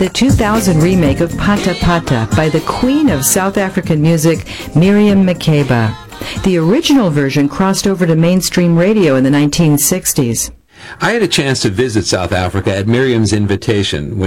the 2000 remake of Pata Pata by the Queen of South African music, Miriam Makeba. The original version crossed over to mainstream radio in the 1960s. I had a chance to visit South Africa at Miriam's invitation.